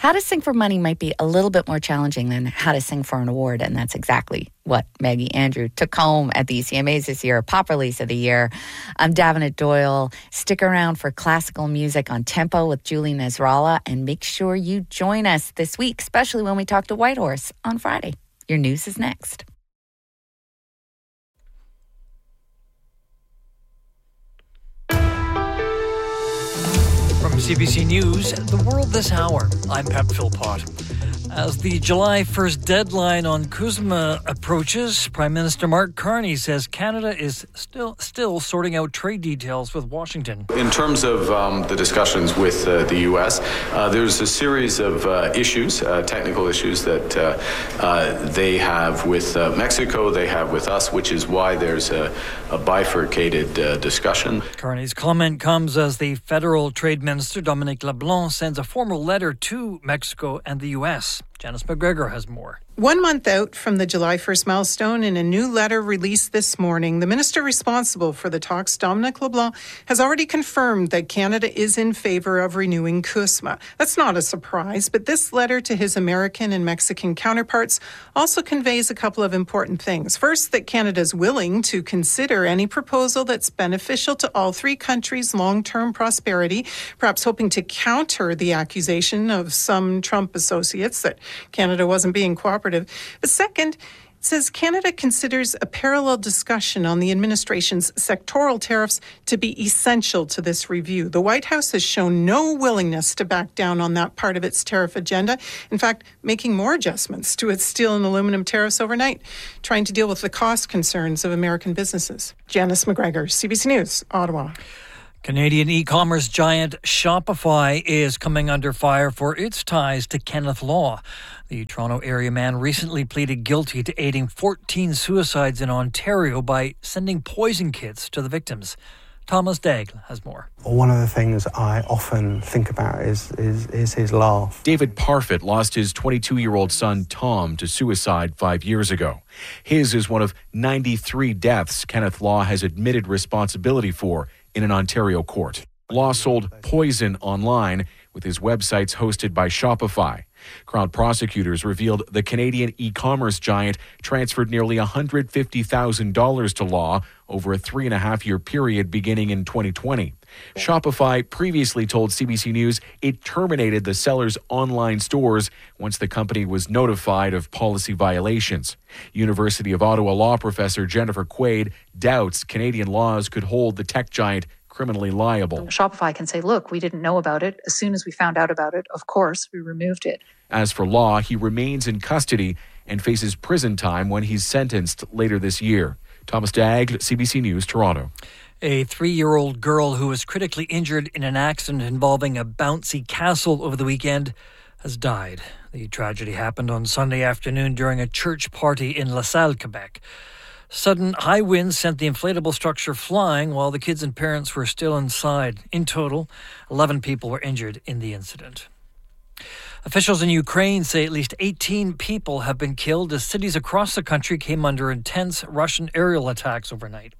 How to Sing for Money might be a little bit more challenging than How to Sing for an Award, and that's exactly what Maggie Andrew took home at the ECMAs this year, Pop Release of the Year. I'm Davenant Doyle. Stick around for classical music on Tempo with Julie Nasrallah, and make sure you join us this week, especially when we talk to Whitehorse on Friday. Your news is next. From CBC News, The World This Hour, I'm Pep Philpott. As the July 1st deadline on CUSMA approaches, Prime Minister Mark Carney says Canada is still sorting out trade details with Washington. In terms of the discussions with the U.S., there's a series of issues, technical issues that they have with Mexico, they have with us, which is why there's a bifurcated discussion. Carney's comment comes as the federal trade minister, Dominic LeBlanc, sends a formal letter to Mexico and the U.S. Janice McGregor has more. 1 month out from the July 1st milestone, in a new letter released this morning, the minister responsible for the talks, Dominic LeBlanc, has already confirmed that Canada is in favour of renewing CUSMA. That's not a surprise, but this letter to his American and Mexican counterparts also conveys a couple of important things. First, that Canada is willing to consider any proposal that's beneficial to all three countries' long-term prosperity, perhaps hoping to counter the accusation of some Trump associates that Canada wasn't being cooperative. But second, it says Canada considers a parallel discussion on the administration's sectoral tariffs to be essential to this review. The White House has shown no willingness to back down on that part of its tariff agenda. In fact, making more adjustments to its steel and aluminum tariffs overnight, trying to deal with the cost concerns of American businesses. Janice McGregor, CBC News, Ottawa. Canadian e-commerce giant Shopify is coming under fire for its ties to Kenneth Law. The Toronto area man recently pleaded guilty to aiding 14 suicides in Ontario by sending poison kits to the victims. Thomas Daigle has more. One of the things I often think about is his laugh. David Parfitt lost his 22-year-old son Tom to suicide 5 years ago. His is one of 93 deaths Kenneth Law has admitted responsibility for in an Ontario court. Law sold poison online with his websites hosted by Shopify. Crown prosecutors revealed the Canadian e-commerce giant transferred nearly $150,000 to Law over a 3.5-year period beginning in 2020. Shopify previously told CBC News it terminated the seller's online stores once the company was notified of policy violations. University of Ottawa law professor Jennifer Quaid doubts Canadian laws could hold the tech giant criminally liable. Shopify can say, look, we didn't know about it. As soon as we found out about it, of course, we removed it. As for Law, he remains in custody and faces prison time when he's sentenced later this year. Thomas Daigle, CBC News, Toronto. A 3-year-old girl who was critically injured in an accident involving a bouncy castle over the weekend has died. The tragedy happened on Sunday afternoon during a church party in La Salle, Quebec. Sudden high winds sent the inflatable structure flying while the kids and parents were still inside. In total, 11 people were injured in the incident. Officials in Ukraine say at least 18 people have been killed as cities across the country came under intense Russian aerial attacks overnight.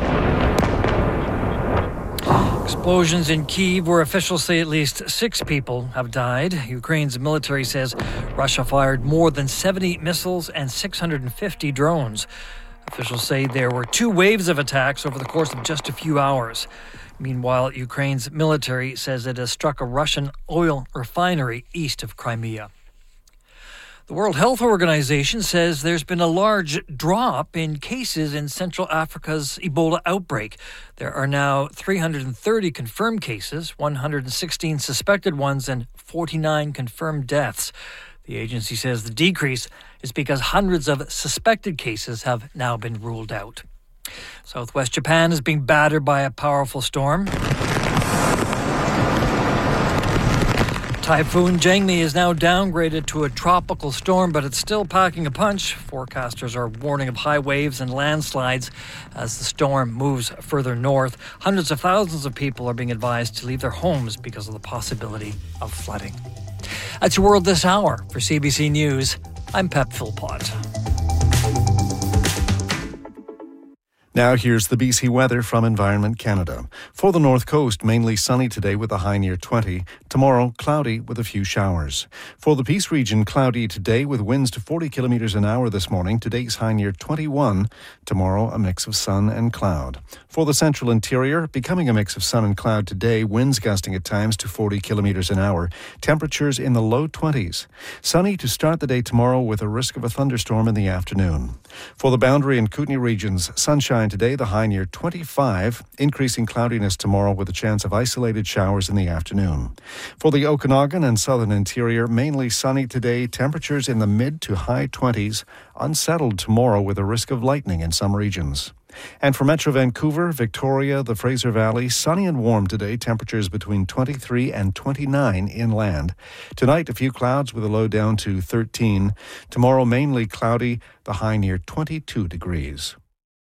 Explosions in Kyiv, where officials say at least 6 people have died. Ukraine's military says Russia fired more than 70 missiles and 650 drones. Officials say there were 2 waves of attacks over the course of just a few hours. Meanwhile, Ukraine's military says it has struck a Russian oil refinery east of Crimea. The World Health Organization says there's been a large drop in cases in Central Africa's Ebola outbreak. There are now 330 confirmed cases, 116 suspected ones, and 49 confirmed deaths. The agency says the decrease is because hundreds of suspected cases have now been ruled out. Southwest Japan is being battered by a powerful storm. Typhoon Jangmi is now downgraded to a tropical storm, but it's still packing a punch. Forecasters are warning of high waves and landslides as the storm moves further north. Hundreds of thousands of people are being advised to leave their homes because of the possibility of flooding. That's your World This Hour. For CBC News, I'm Pep Philpott. Now here's the BC weather from Environment Canada. For the North Coast, mainly sunny today with a high near 20. Tomorrow, cloudy with a few showers. For the Peace region, cloudy today with winds to 40 kilometres an hour this morning. Today's high near 21. Tomorrow, a mix of sun and cloud. For the central interior, becoming a mix of sun and cloud today, winds gusting at times to 40 kilometres an hour. Temperatures in the low 20s. Sunny to start the day tomorrow with a risk of a thunderstorm in the afternoon. For the Boundary and Kootenay regions, sunshine today, the high near 25, increasing cloudiness tomorrow with a chance of isolated showers in the afternoon. For the Okanagan and southern interior, mainly sunny today, temperatures in the mid to high 20s, unsettled tomorrow with a risk of lightning in some regions. And for Metro Vancouver, Victoria, the Fraser Valley, sunny and warm today, temperatures between 23 and 29 inland. Tonight, a few clouds with a low down to 13. Tomorrow, mainly cloudy, the high near 22 degrees.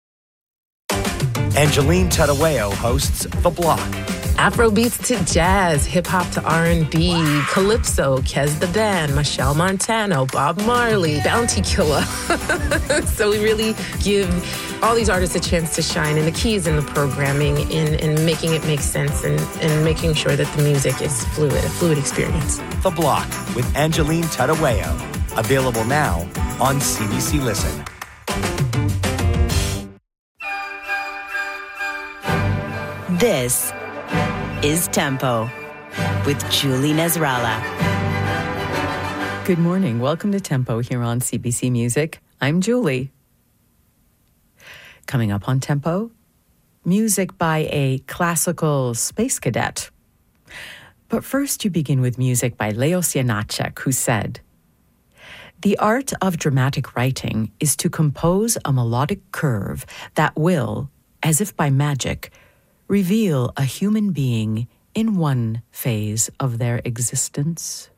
Angeline Tadaweo hosts The Block. Afrobeats to jazz, hip-hop to R&B, calypso, Kez the Dan, Michelle Montano, Bob Marley, Bounty Killer. So we really give all these artists a chance to shine, and the key is in the programming, in making it make sense, and making sure that the music is fluid, a fluid experience. The Block with Angeline Tadaweo. Available now on CBC Listen. This is Tempo with Julie Nasrallah. Good morning. Welcome to Tempo here on CBC Music. I'm Julie. Coming up on Tempo, music by a classical space cadet. But first you begin with music by Leos Janáček, who said, "The art of dramatic writing is to compose a melodic curve that will, as if by magic, reveal a human being in one phase of their existence."